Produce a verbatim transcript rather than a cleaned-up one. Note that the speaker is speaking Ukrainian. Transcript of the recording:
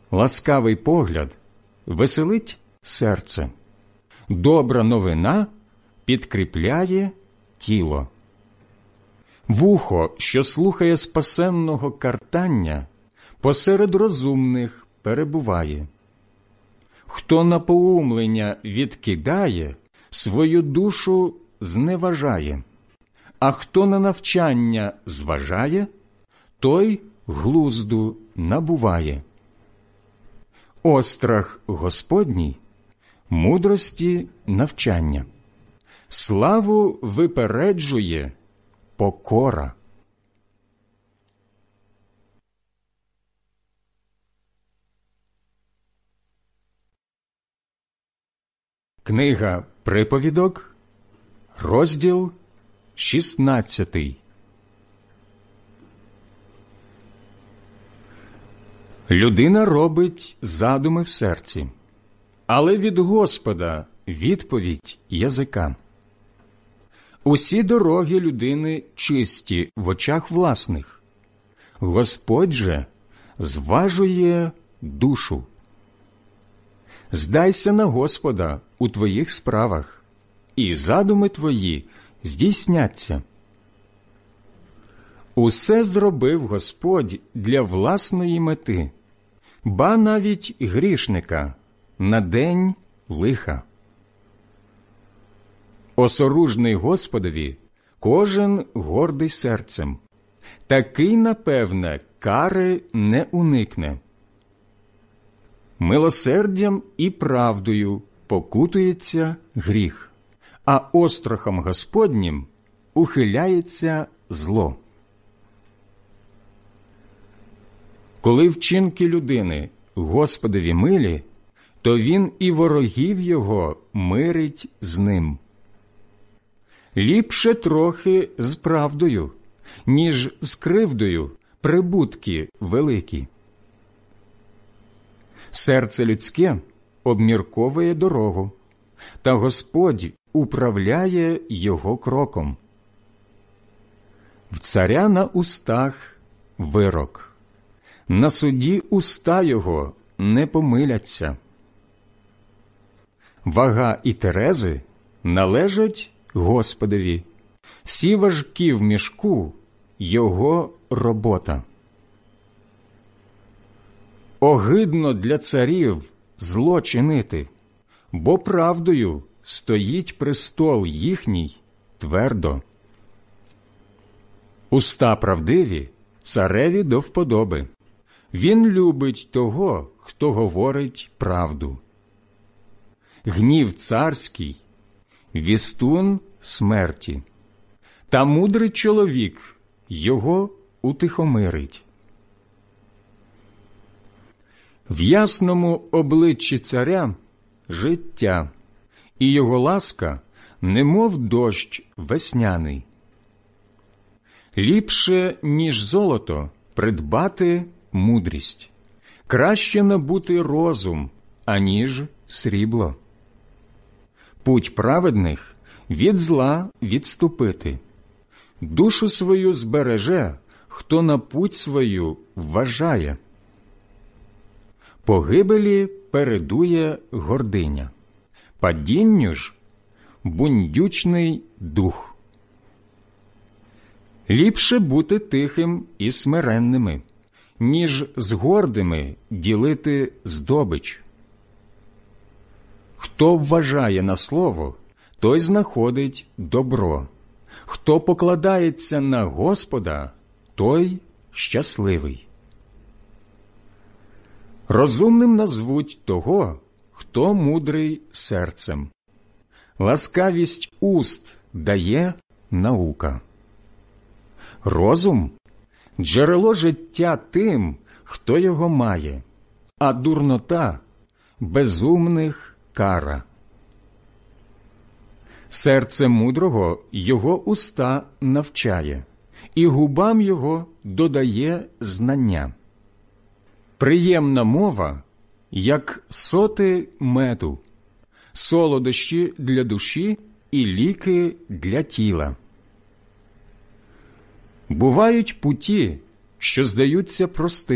Ласкавий погляд веселить серце, добра новина підкріпляє тіло. Вухо, що слухає спасенного картання, посеред розумних перебуває. Хто напоумлення відкидає, свою душу зневажає, а хто на навчання зважає, той глузду набуває. Острах Господній – мудрості навчання, славу випереджує покора. Книга Приповідок, розділ шістнадцятий. Людина робить задуми в серці, але від Господа відповідь язика. Усі дороги людини чисті в очах власних, Господь же зважує душу. Здайся на Господа у твоїх справах, і задуми твої здійсняться. Усе зробив Господь для власної мети, ба навіть грішника на день лиха. Осоружний Господові кожен гордий серцем, такий, напевне, кари не уникне. Милосердям і правдою покутується гріх, а острахом Господнім ухиляється зло. Коли вчинки людини Господові милі, то він і ворогів його мирить з ним. Ліпше трохи з правдою, ніж з кривдою прибутки великі. Серце людське обмірковує дорогу, та Господь управляє його кроком. В царя на устах вирок, на суді уста його не помиляться. Вага і терези належать Господові, всі важкі в мішку – його робота. Огидно для царів зло чинити, бо правдою стоїть престол їхній твердо. Уста правдиві цареві до вподоби. Він любить того, хто говорить правду. Гнів царський – вістун смерті, та мудрий чоловік його утихомирить. В ясному обличчі царя життя, і його ласка, немов дощ весняний. Ліпше, ніж золото, придбати мудрість, краще набути розум, аніж срібло. Путь праведних – від зла відступити. Душу свою збереже, хто на путь свою вважає. Погибелі передує гординя, падінню ж – бундючний дух. Ліпше бути тихим і смиренними, ніж з гордими ділити здобич. Хто вважає на слово, той знаходить добро. Хто покладається на Господа, той щасливий. Розумним назвуть того, хто мудрий серцем. Ласкавість уст дає наука. Розум – джерело життя тим, хто його має, а дурнота – безумних кара. Серце мудрого його уста навчає, і губам його додає знання. Приємна мова, як соти меду, солодощі для душі і ліки для тіла. Бувають путі, що здаються простими,